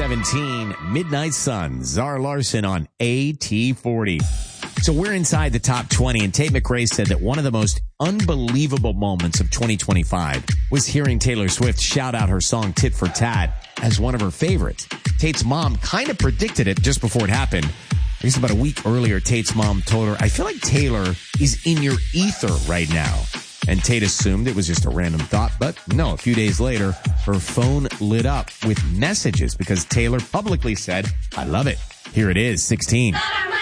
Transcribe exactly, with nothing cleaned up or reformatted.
seventeen, Midnight Sun, Zara Larsson on A T forty. So we're inside the top twenty, and Tate McRae said that one of the most unbelievable moments of twenty twenty-five was hearing Taylor Swift shout out her song Tit for Tat as one of her favorites. Tate's mom kind of predicted it just before it happened. I guess about a week earlier, Tate's mom told her, I feel like Taylor is in your ether right now. And Tate assumed it was just a random thought, but no, a few days later, her phone lit up with messages because Taylor publicly said, I love it. Here it is, sixteen.